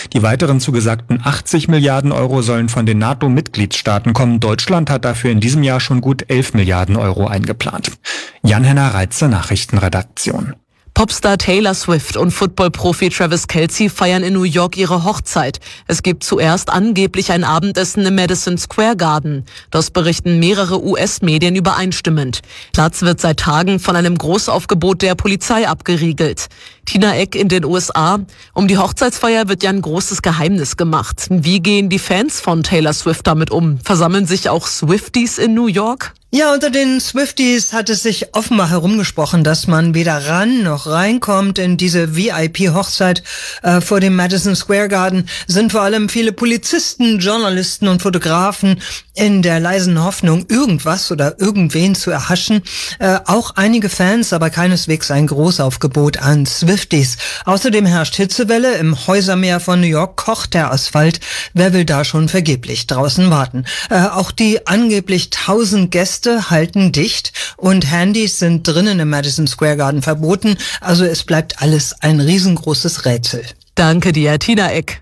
Die weiteren zugesagten 80 Milliarden Euro sollen von den NATO-Mitgliedstaaten kommen. Deutschland hat dafür in diesem Jahr schon gut 11 Milliarden Euro eingeplant. Jan-Henner Reitze, Nachrichtenredaktion. Popstar Taylor Swift und Football-Profi Travis Kelce feiern in New York ihre Hochzeit. Es gibt zuerst angeblich ein Abendessen im Madison Square Garden. Das berichten mehrere US-Medien übereinstimmend. Platz wird seit Tagen von einem Großaufgebot der Polizei abgeriegelt. Tina Eck in den USA. Um die Hochzeitsfeier wird ja ein großes Geheimnis gemacht. Wie gehen die Fans von Taylor Swift damit um? Versammeln sich auch Swifties in New York? Ja, unter den Swifties hat es sich offenbar herumgesprochen, dass man weder ran noch reinkommt in diese VIP-Hochzeit vor dem Madison Square Garden. Sind vor allem viele Polizisten, Journalisten und Fotografen in der leisen Hoffnung, irgendwas oder irgendwen zu erhaschen. Auch einige Fans, aber keineswegs ein Großaufgebot an Swifties. Außerdem herrscht Hitzewelle. Im Häusermeer von New York kocht der Asphalt. Wer will da schon vergeblich draußen warten? Auch die angeblich 1000 Gäste halten dicht und Handys sind drinnen im Madison Square Garden verboten. Also es bleibt alles ein riesengroßes Rätsel. Danke dir, Tina Eck.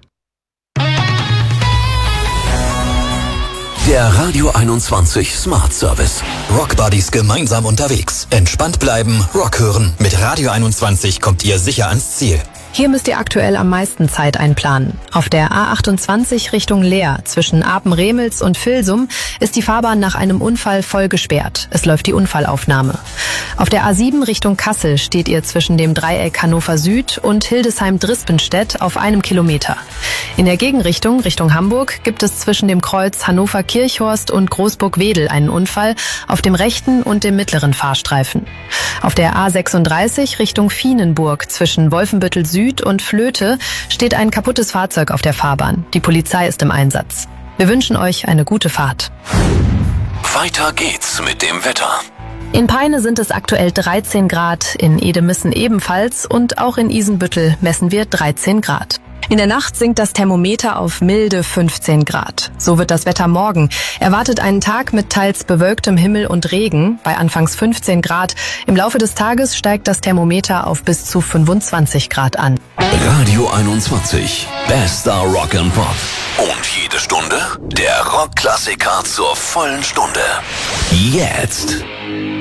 Der Radio 21 Smart Service. Rock Buddies gemeinsam unterwegs. Entspannt bleiben, Rock hören. Mit Radio 21 kommt ihr sicher ans Ziel. Hier müsst ihr aktuell am meisten Zeit einplanen. Auf der A28 Richtung Leer zwischen Apen-Remels und Vilsum ist die Fahrbahn nach einem Unfall voll gesperrt. Es läuft die Unfallaufnahme. Auf der A7 Richtung Kassel steht ihr zwischen dem Dreieck Hannover Süd und Hildesheim-Drispenstedt auf 1 Kilometer. In der Gegenrichtung, Richtung Hamburg, gibt es zwischen dem Kreuz Hannover-Kirchhorst und Großburg-Wedel einen Unfall auf dem rechten und dem mittleren Fahrstreifen. Auf der A36 Richtung Vienenburg zwischen Wolfenbüttel Süd und Flöte steht ein kaputtes Fahrzeug auf der Fahrbahn. Die Polizei ist im Einsatz. Wir wünschen euch eine gute Fahrt. Weiter geht's mit dem Wetter. In Peine sind es aktuell 13 Grad, in Edemissen ebenfalls und auch in Isenbüttel messen wir 13 Grad. In der Nacht sinkt das Thermometer auf milde 15 Grad. So wird das Wetter morgen. Erwartet einen Tag mit teils bewölktem Himmel und Regen bei anfangs 15 Grad. Im Laufe des Tages steigt das Thermometer auf bis zu 25 Grad an. Radio 21. Bester Rock and Pop. Und jede Stunde der Rockklassiker zur vollen Stunde. Jetzt.